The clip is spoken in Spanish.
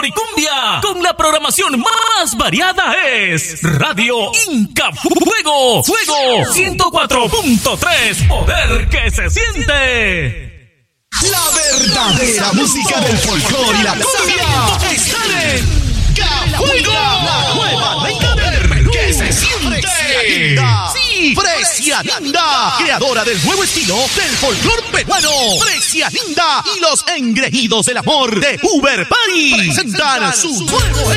y cumbia, con la programación más variada es Radio Inca Fuego, Fuego 104.3, poder que se siente. La verdadera música del folclore y la cumbia están en Fuego, la nueva reina del que se siente. Sí, Fresia Linda, creadora del nuevo estilo del folclore peruano. Fresia Linda y los engreídos del amor de Uber Party presentan su nuevo